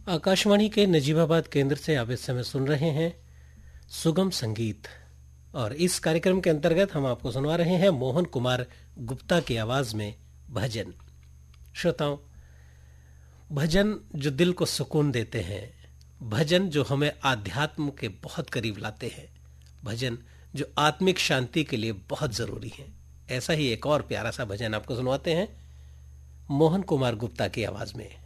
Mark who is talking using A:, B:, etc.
A: आकाशवाणी के नजीबाबाद केंद्र से आप इस समय सुन रहे हैं सुगम संगीत। और इस कार्यक्रम के अंतर्गत हम आपको सुनवा रहे हैं मोहन कुमार गुप्ता की आवाज में भजन। श्रोताओं, भजन जो दिल को सुकून देते हैं, भजन जो हमें आध्यात्म के बहुत करीब लाते हैं, भजन जो आत्मिक शांति के लिए बहुत जरूरी है, ऐसा ही एक और प्यारा सा भजन आपको सुनवाते हैं मोहन कुमार गुप्ता की आवाज में।